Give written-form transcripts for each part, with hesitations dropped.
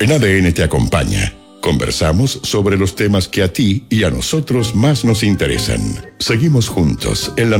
En ADN te acompaña. Conversamos sobre los temas que a ti y a nosotros más nos interesan. Seguimos juntos en la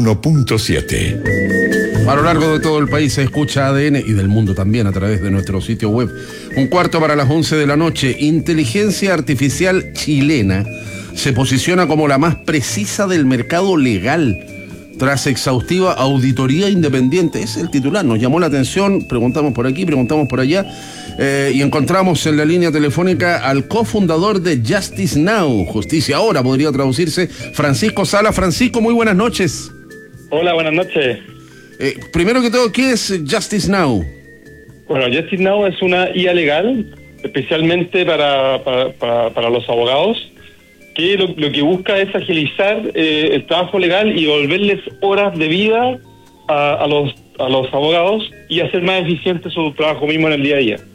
91.7. A lo largo de todo el país se escucha ADN y del mundo también a través de nuestro sitio web. 11:15 de la noche. Inteligencia artificial chilena se posiciona como la más precisa del mercado legal tras exhaustiva auditoría independiente. Es el titular, nos llamó la atención, preguntamos por aquí, preguntamos por allá, y encontramos en la línea telefónica al cofundador de Justice Now, Justicia Ahora podría traducirse, Francisco Sala. Francisco, muy buenas noches. Hola, buenas noches. Primero que todo, ¿qué es Justice Now? Bueno, Justice Now es una IA legal, especialmente para los abogados, que lo que busca es agilizar el trabajo legal y devolverles horas de vida a los abogados y hacer más eficiente su trabajo mismo en el día a día.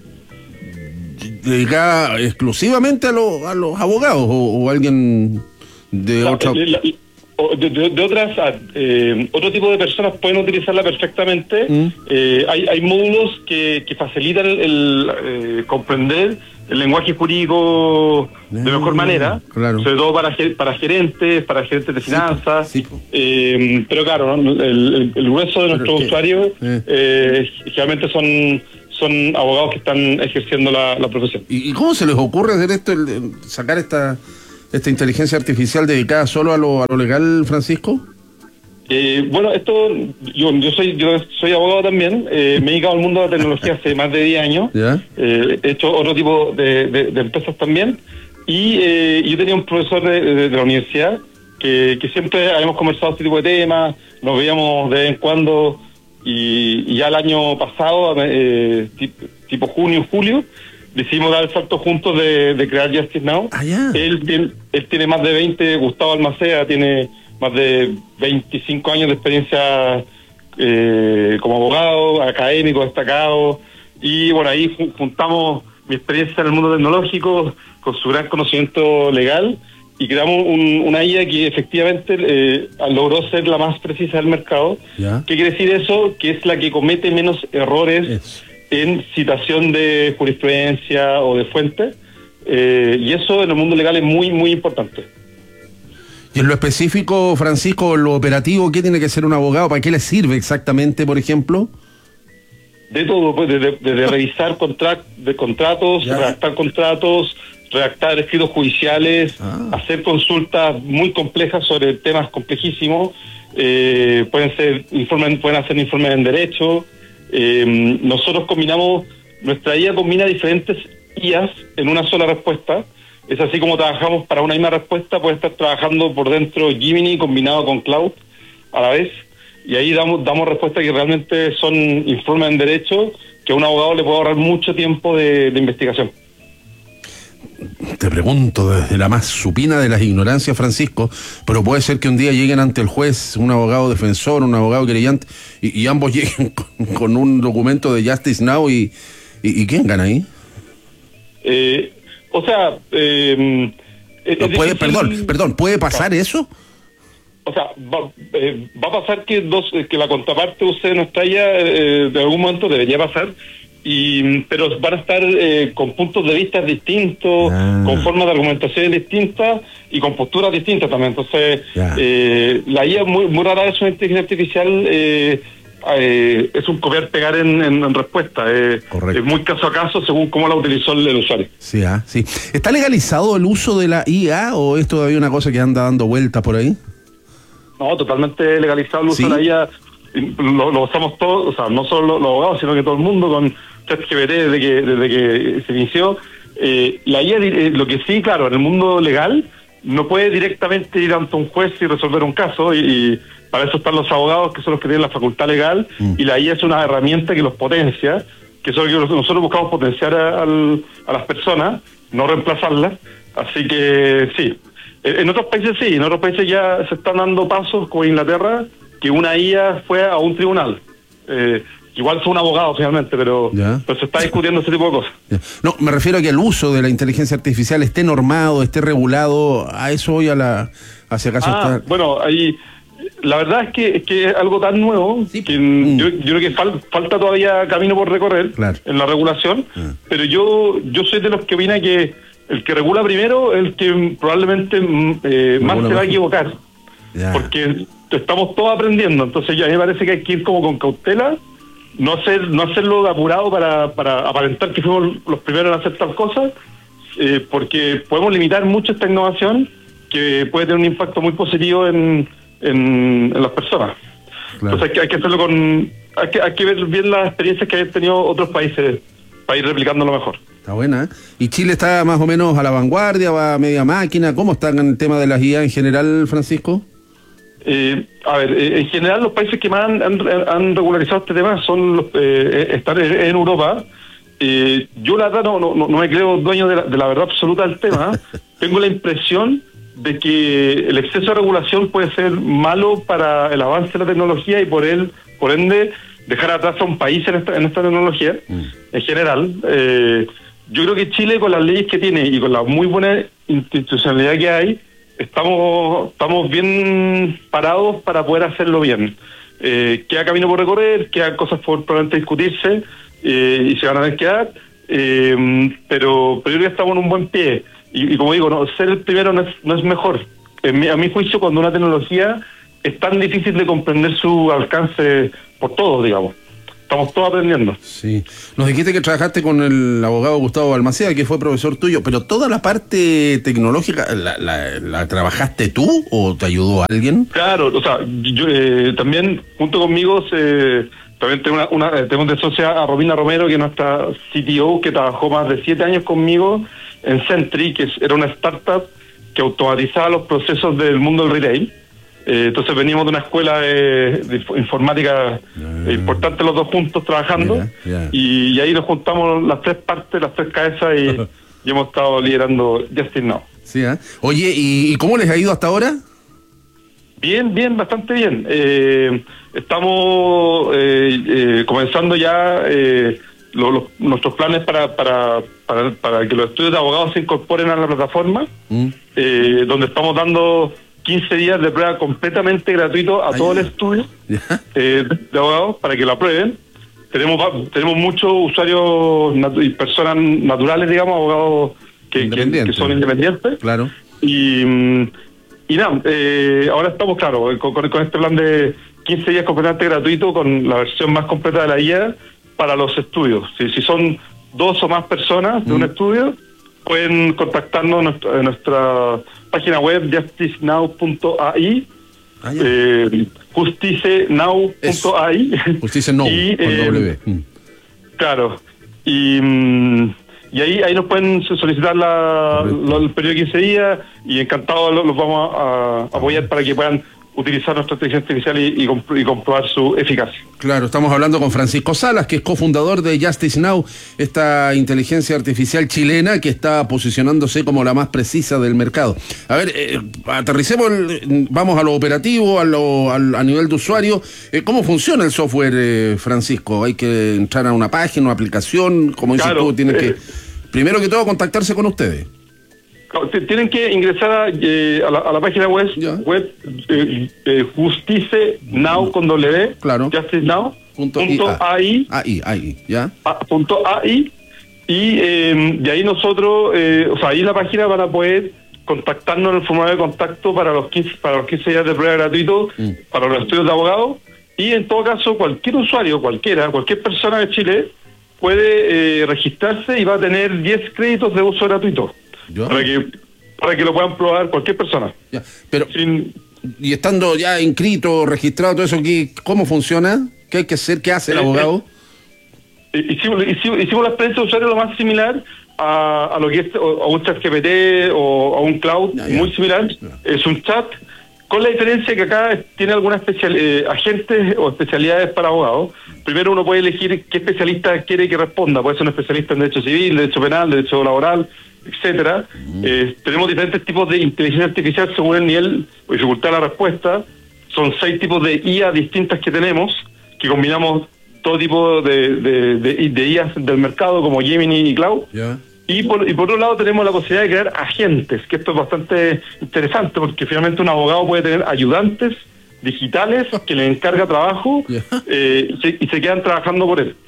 ¿Dedicada exclusivamente a los abogados o alguien de otra...? De otras, otro tipo de personas pueden utilizarla perfectamente. Hay módulos que facilitan el comprender el lenguaje jurídico de mejor manera, claro. Sobre todo para gerentes de finanzas, sí. Pero claro, ¿no? el grueso de nuestros usuarios generalmente son abogados que están ejerciendo la profesión. ¿Y cómo se les ocurre hacer esto, sacar esta inteligencia artificial dedicada solo a lo legal, Francisco? Bueno, esto yo soy abogado también, me he dedicado al mundo de la tecnología hace más de 10 años, he hecho otro tipo de empresas también, y yo tenía un profesor de la universidad que siempre habíamos conversado este tipo de temas, nos veíamos de vez en cuando, y ya el año pasado, tipo junio, julio, decidimos dar el salto juntos de crear Justice Now. Él tiene más de 20, Gustavo Almacea tiene más de 25 años de experiencia como abogado, académico destacado, y bueno, ahí juntamos mi experiencia en el mundo tecnológico con su gran conocimiento legal y creamos una IA que efectivamente logró ser la más precisa del mercado. ¿Qué quiere decir eso? Que es la que comete menos errores en citación de jurisprudencia o de fuente, y eso en el mundo legal es muy, muy importante. Y en lo específico, Francisco, en lo operativo, ¿qué tiene que ser un abogado? ¿Para qué le sirve exactamente, por ejemplo? De todo, pues, desde revisar contratos, redactar contratos, redactar escritos judiciales, hacer consultas muy complejas sobre temas complejísimos, pueden hacer informes en derecho. Nosotros nuestra IA combina diferentes IAs en una sola respuesta. Es así como trabajamos para una misma respuesta, puede estar trabajando por dentro Gemini combinado con Cloud a la vez, y ahí damos respuestas que realmente son informes en derecho, que a un abogado le puede ahorrar mucho tiempo de investigación. Te pregunto desde la más supina de las ignorancias, Francisco, pero puede ser que un día lleguen ante el juez un abogado defensor, un abogado querellante, y ambos lleguen con un documento de Justice Now y ¿quién gana ahí? ¿Puede pasar eso? O sea, va a pasar que la contraparte use nuestra IA, de algún momento debería pasar, pero van a estar con puntos de vista distintos, con formas de argumentación distintas y con posturas distintas también. Entonces, la IA muy rara vez una inteligencia artificial es un copiar-pegar en respuesta. Es muy caso a caso según cómo la utilizó el usuario. Sí. ¿Está legalizado el uso de la IA o es todavía una cosa que anda dando vueltas por ahí? No, totalmente legalizado el uso de la IA. Lo usamos todos, o sea, no solo los abogados, sino que todo el mundo con ChatGPT desde que se inició. La IA, lo que sí, claro, en el mundo legal no puede directamente ir ante un juez y resolver un caso, y para eso están los abogados, que son los que tienen la facultad legal, y la IA es una herramienta que los potencia, que es lo que nosotros buscamos potenciar a las personas, no reemplazarlas. Así que sí, en otros países ya se están dando pasos, como en Inglaterra, que una IA fue a un tribunal. Igual fue un abogado finalmente, pero se está discutiendo ese tipo de cosas. No, me refiero a que el uso de la inteligencia artificial esté normado, esté regulado, a eso voy hacia acaso. Bueno, ahí la verdad es que es algo tan nuevo sí. que yo creo que falta todavía camino por recorrer en la regulación, pero yo soy de los que opina que el que regula primero es el que probablemente más se va a equivocar, porque estamos todos aprendiendo, entonces a mí me parece que hay que ir como con cautela, no hacerlo de apurado para aparentar que fuimos los primeros en hacer tal cosa, porque podemos limitar mucho esta innovación que puede tener un impacto muy positivo en las personas. Claro. Entonces hay que hacerlo hay que ver bien las experiencias que han tenido otros países para ir replicándolo mejor. Está buena, ¿eh? ¿Y Chile está más o menos a la vanguardia, va a media máquina? ¿Cómo están en el tema de las IA en general, Francisco? A ver, en general los países que más han regularizado este tema son están en Europa. Yo la verdad no me creo dueño de la verdad absoluta del tema. Tengo la impresión de que el exceso de regulación puede ser malo para el avance de la tecnología y por ende dejar atrás a un país en esta tecnología en general. Yo creo que Chile, con las leyes que tiene y con la muy buena institucionalidad que hay, estamos bien parados para poder hacerlo bien. Queda camino por recorrer, quedan cosas por probablemente discutirse y se van a tener que dar, pero yo creo que estamos en un buen pie. Y como digo, ser el primero no es mejor. A mi juicio, cuando una tecnología es tan difícil de comprender su alcance por todos, digamos. Estamos todos aprendiendo. Sí. Nos dijiste que trabajaste con el abogado Gustavo Balmaceda, que fue profesor tuyo, pero toda la parte tecnológica, ¿la trabajaste tú o te ayudó alguien? Claro, o sea, yo también, junto conmigo, también tengo de socia a Romina Romero, que es nuestra CTO, que trabajó más de 7 años conmigo en Sentry, que era una startup que automatizaba los procesos del mundo del retail. Entonces venimos de una escuela de informática importante los dos juntos trabajando, y ahí nos juntamos las tres partes, las tres cabezas y hemos estado liderando Justice Now. Sí, ¿eh? Oye, ¿y cómo les ha ido hasta ahora? Bien, bastante bien. Estamos comenzando ya nuestros planes para que los estudios de abogados se incorporen a la plataforma, donde estamos dando 15 días de prueba completamente gratuito a todo el estudio de abogados para que lo aprueben. Tenemos muchos usuarios y personas naturales, digamos, abogados que son independientes. Claro. Y nada, ahora estamos, claro, con este plan de 15 días completamente gratuito, con la versión más completa de la guía para los estudios. Si son 2 o más personas de un estudio, pueden contactarnos en nuestra página web justicenow.ai, justicenow.ai. Justicenow, con W. Claro. Y ahí nos pueden solicitar el periodo de 15 días, y encantados los vamos a apoyar para que puedan utilizar nuestra inteligencia artificial y comprobar su eficacia. Claro, estamos hablando con Francisco Salas, que es cofundador de Justice Now, esta inteligencia artificial chilena que está posicionándose como la más precisa del mercado. A ver, aterricemos, vamos a lo operativo, a nivel de usuario. ¿Cómo funciona el software, Francisco? ¿Hay que entrar a una página, una aplicación? Como dices tú, tienen que, primero que todo, contactarse con ustedes. Tienen que ingresar a la página web Justice Now con W, claro. justicenow.ai, .ai, y ahí nosotros, ahí en la página van a poder contactarnos en el formulario de contacto para los 15 días de prueba gratuito para los estudios de abogados, y en todo caso cualquier usuario, cualquier persona de Chile puede registrarse y va a tener 10 créditos de uso gratuito. Para que lo puedan probar cualquier persona. Ya, pero y estando ya inscrito, registrado, todo eso, ¿cómo funciona? ¿Qué hay que hacer? ¿Qué hace el abogado? Hicimos la experiencia de usuario lo más similar a lo que es a un chat GPT o a un cloud, muy similar. Es un chat, con la diferencia que acá tiene algunas agentes o especialidades para abogados. Primero uno puede elegir qué especialista quiere que responda. Puede ser un especialista en derecho civil, derecho penal, derecho laboral, etcétera. Tenemos diferentes tipos de inteligencia artificial según el nivel o dificultad de la respuesta. Son 6 tipos de IA distintas que tenemos, que combinamos todo tipo de IAs del mercado, como Gemini y Cloud. Y por otro lado tenemos la posibilidad de crear agentes, que esto es bastante interesante, porque finalmente un abogado puede tener ayudantes digitales que les encarga trabajo y se quedan trabajando por él.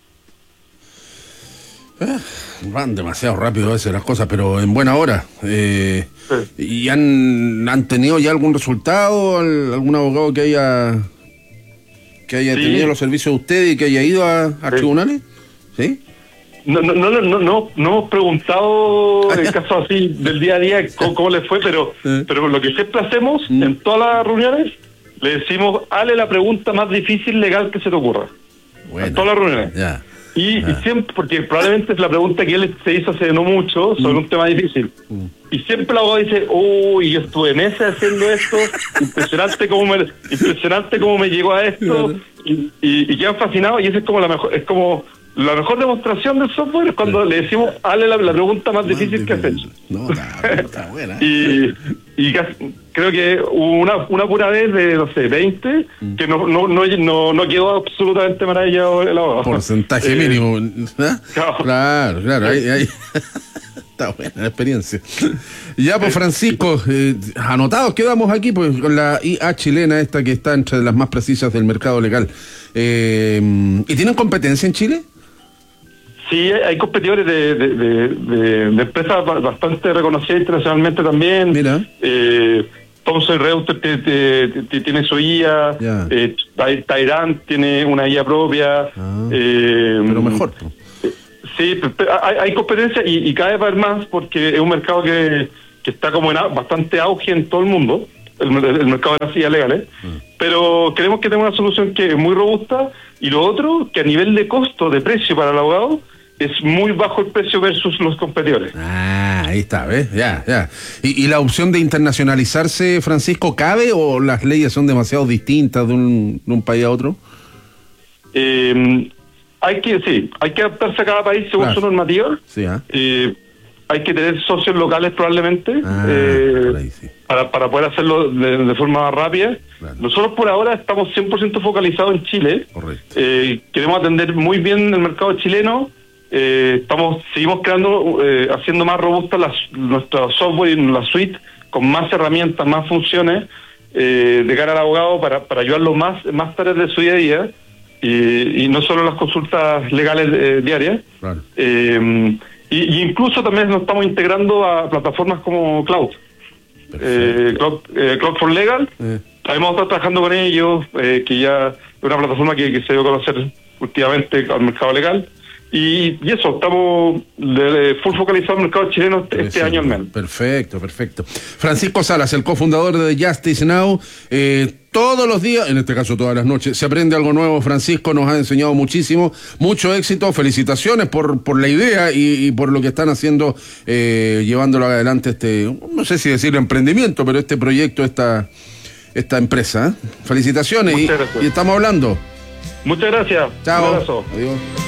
Van demasiado rápido a veces las cosas, pero en buena hora. Sí. ¿Y han tenido ya algún resultado? ¿Algún abogado que haya tenido los servicios de usted y que haya ido a tribunales? ¿Sí? No hemos preguntado el caso así del día a día cómo les fue, pero lo que siempre hacemos en todas las reuniones, le decimos, hazle la pregunta más difícil legal que se te ocurra. Bueno, en todas las reuniones. Y siempre, porque probablemente es la pregunta que él se hizo hace no mucho sobre un tema difícil. Y siempre el abogado dice, uy, yo estuve meses haciendo esto, impresionante cómo me llegó a esto, y quedan fascinados, y esa es como la mejor demostración del software es cuando le decimos, hazle la pregunta más difícil que has hecho. No, está buena. y creo que una pura vez de, no sé, 20, que no quedó absolutamente maravillado el abogado. Porcentaje mínimo. Claro, ahí. Está buena la experiencia. Ya, pues, Francisco, anotados quedamos aquí, pues, con la IA chilena esta que está entre las más precisas del mercado legal. ¿Y tienen competencia en Chile? Sí, hay competidores de empresas bastante reconocidas internacionalmente también. Mira. Thomson Reuters tiene su IA, Tyrant tiene una IA propia. Pero mejor. Sí, hay competencia y cada vez va a haber más porque es un mercado que está como en bastante auge en todo el mundo, el mercado de las IA legales, pero creemos que tenemos una solución que es muy robusta, y lo otro, que a nivel de costo, de precio para el abogado, es muy bajo el precio versus los competidores. Ahí está, ¿ves? Ya. ¿Y la opción de internacionalizarse, Francisco, cabe o las leyes son demasiado distintas de un país a otro? Hay que adaptarse a cada país según su normativa. Sí, hay que tener socios locales probablemente para poder hacerlo de forma rápida. Claro. Nosotros por ahora estamos 100% focalizados en Chile. Correcto. Queremos atender muy bien el mercado chileno. Seguimos creando, haciendo más robusta nuestro software y la suite con más herramientas, más funciones de cara al abogado para ayudarlo más tareas de su día a día y no solo las consultas legales diarias. Claro. Y incluso también nos estamos integrando a plataformas como Cloud. Cloud for Legal. Hemos estado trabajando con ellos, que ya es una plataforma que se dio a conocer últimamente al mercado legal. Y eso, estamos full focalizados en el mercado chileno este año al menos. Perfecto. Francisco Salas, el cofundador de Justice Now. Todos los días, en este caso todas las noches, se aprende algo nuevo. Francisco nos ha enseñado muchísimo, mucho éxito, felicitaciones por la idea y por lo que están haciendo, llevándolo adelante no sé si decir emprendimiento, pero este proyecto, esta empresa. Felicitaciones y estamos hablando. Muchas gracias. Chao. Un abrazo. Adiós.